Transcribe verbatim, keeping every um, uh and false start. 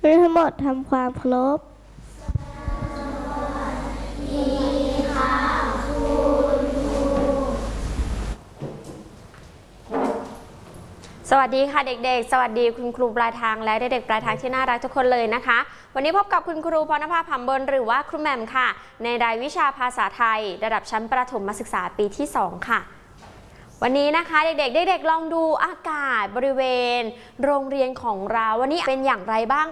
ทั้งหมดทำความเคารพสวัสดีค่ะเด็กๆสวัสดีคุณครูปลายทางและเด็กๆปลายทางที่น่ารักทุกคนเลยนะคะวันนี้พบกับคุณครูพรณภาผำบนหรือว่าครูแหม่มค่ะในรายวิชาภาษาไทยระดับชั้นประถมศึกษาปีที่สองค่ะวันนี้นะคะเด็กๆเด็กๆลองดูอากาศบริเวณโรงเรียนของเราวันนี้เป็นอย่างไรบ้าง